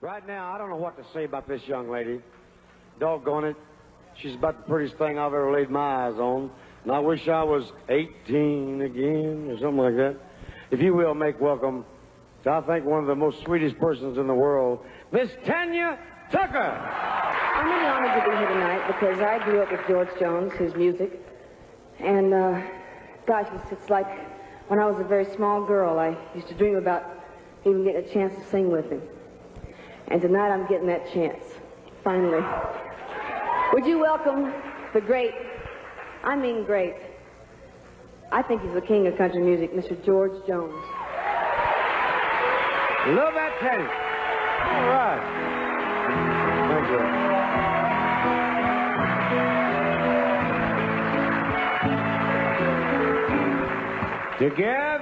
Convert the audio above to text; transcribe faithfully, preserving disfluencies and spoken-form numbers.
Right now, I don't know what to say about this young lady. Doggone it. She's about the prettiest thing I've ever laid my eyes on. And I wish I was eighteen again or something like that. If you will, make welcome to, I think, one of the most sweetest persons in the world, Miss Tanya Tucker. I'm really honored to be here tonight because I grew up with George Jones, his music. And, uh, gosh, it's, it's like when I was a very small girl, I used to dream about even getting a chance to sing with him. And tonight I'm getting that chance, finally. Would you welcome the great, I mean great, I think he's the king of country music, Mister George Jones. Love that Teddy. All right. Thank you. Together.